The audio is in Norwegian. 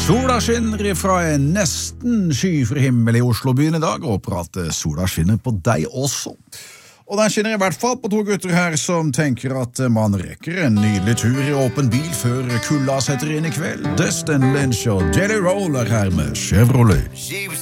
Sola skinner fra en nesten skyfri himmel i Oslo-byen i dag, og håper at sola skinner på deg også. Og den skinner i hvert fall på to gutter her som tenker at man rekker en nydelig tur i åpen bil før kulda setter inn i kveld. Dustin Lynch og Jelly Roll er her med Chevrolet.